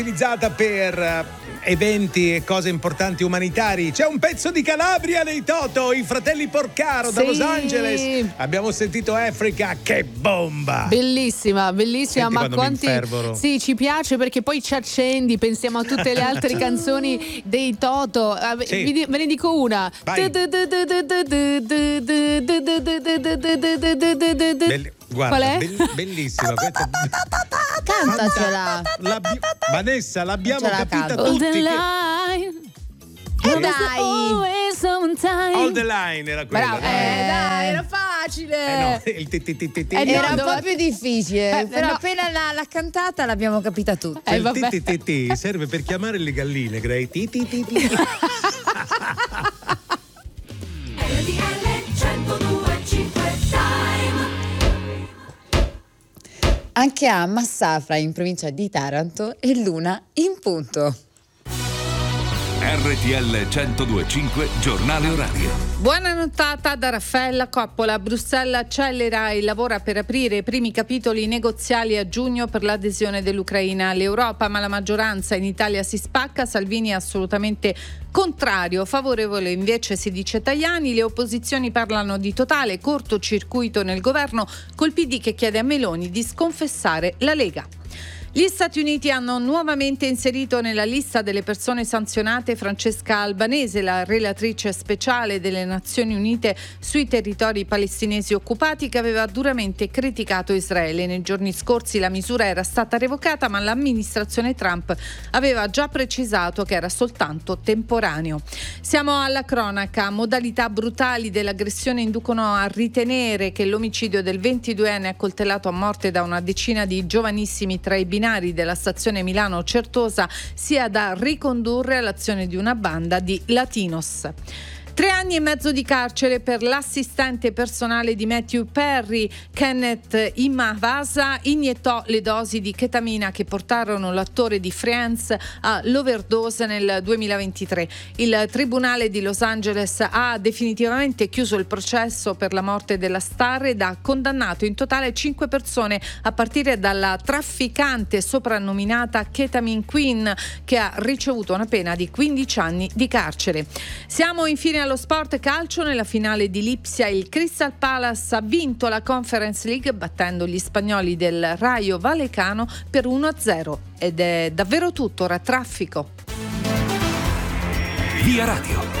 utilizzata per eventi e cose importanti umanitari. C'è un pezzo di Calabria dei Toto, i fratelli Porcaro da Los Angeles. Abbiamo sentito Africa, che bomba! Bellissima, Senti ma quanti sì, ci piace perché poi ci accendi, pensiamo a tutte le altre canzoni dei Toto. Ve ne dico una. Guarda, qual è? Bellissima. Cantacela. Vanessa, l'abbiamo capita canto. tutti. Dai. All the line era quella. Dai, era facile. Il Era un po' più difficile, però appena l'ha cantata l'abbiamo capita tutti. Il serve per chiamare le galline, Grey. Anche a Massafra, in provincia di Taranto, è l'una in punto. RTL 102.5 Giornale Orario. Buona nottata da Raffaella Coppola. Bruxelles accelera e lavora per aprire i primi capitoli negoziali a giugno per l'adesione dell'Ucraina all'Europa, ma la maggioranza in Italia si spacca. Salvini è assolutamente contrario, favorevole invece si dice Tajani. Le opposizioni parlano di totale cortocircuito nel governo, col PD che chiede a Meloni di sconfessare la Lega. Gli Stati Uniti hanno nuovamente inserito nella lista delle persone sanzionate Francesca Albanese, la relatrice speciale delle Nazioni Unite sui territori palestinesi occupati, che aveva duramente criticato Israele. Nei giorni scorsi la misura era stata revocata, ma l'amministrazione Trump aveva già precisato che era soltanto temporaneo. Siamo alla cronaca. Modalità brutali dell'aggressione inducono a ritenere che l'omicidio del 22enne accoltellato a morte da una decina di giovanissimi tra i binari della stazione Milano Certosa sia da ricondurre all'azione di una banda di latinos. 3 anni e mezzo di carcere per l'assistente personale di Matthew Perry. Kenneth Imavasa iniettò le dosi di chetamina che portarono l'attore di Friends all'overdose nel 2023. Il tribunale di Los Angeles ha definitivamente chiuso il processo per la morte della star ed ha condannato in totale 5 persone, a partire dalla trafficante soprannominata Ketamine Queen, che ha ricevuto una pena di 15 anni di carcere. Siamo infine allo sport calcio. Nella finale di Lipsia il Crystal Palace ha vinto la Conference League battendo gli spagnoli del Rayo Vallecano per 1-0. Ed è davvero tutto. Ora traffico. Via Radio.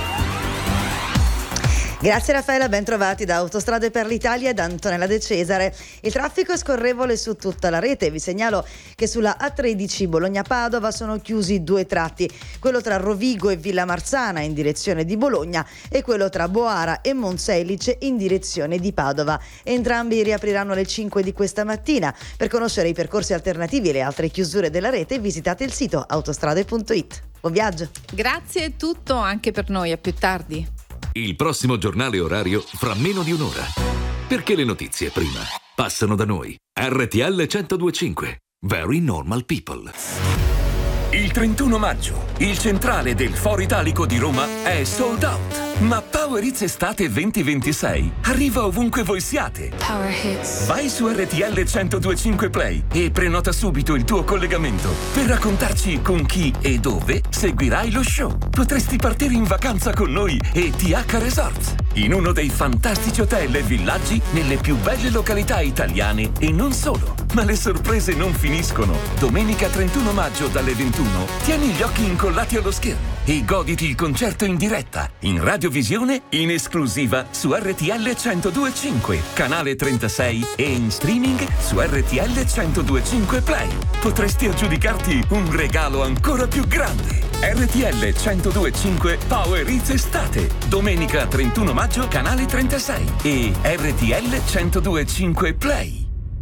Grazie Raffaella, ben trovati da Autostrade per l'Italia e da Antonella De Cesare. Il traffico è scorrevole su tutta la rete. Vi segnalo che sulla A13 Bologna-Padova sono chiusi 2 tratti, quello tra Rovigo e Villa Marzana in direzione di Bologna e quello tra Boara e Monselice in direzione di Padova. Entrambi riapriranno alle 5 di questa mattina. Per conoscere i percorsi alternativi e le altre chiusure della rete visitate il sito autostrade.it. Buon viaggio! Grazie, è tutto anche per noi, a più tardi. Il prossimo giornale orario fra meno di un'ora. Perché le notizie prima passano da noi. RTL 102.5. Very Normal People. Il 31 maggio, il centrale del Foro Italico di Roma è sold out. Ma Power Hits Estate 2026 arriva ovunque voi siate. Power Hits. Vai su RTL 102.5 Play e prenota subito il tuo collegamento per raccontarci con chi e dove seguirai lo show. Potresti partire in vacanza con noi e TH Resorts, in uno dei fantastici hotel e villaggi nelle più belle località italiane e non solo. Ma le sorprese non finiscono. Domenica 31 maggio dalle 21 tieni gli occhi incollati allo schermo e goditi il concerto in diretta, in radiovisione, in esclusiva su RTL 102.5, canale 36 e in streaming su RTL 102.5 Play. Potresti aggiudicarti un regalo ancora più grande. RTL 102.5 Power Hits Estate, domenica 31 maggio, canale 36 e RTL 102.5 Play.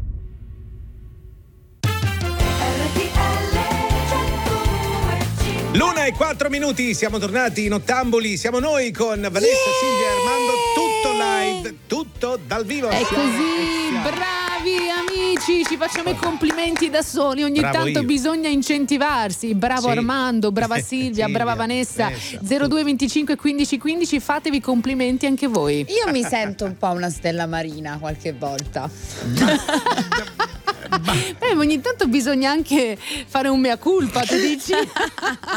L'1:04, siamo tornati in Ottamboli, siamo noi con Vanessa, Silvia e Armando, tutto live, tutto dal vivo. È così, bravi amici, ci facciamo i complimenti da soli, ogni Bravo tanto io. bisogna incentivarsi. Bravo Sì. Armando, brava Silvia, brava Vanessa. 02 25 15 15, fatevi i complimenti anche voi. Io mi sento un po' una stella marina qualche volta. Ogni tanto bisogna anche fare un mea culpa, tu dici?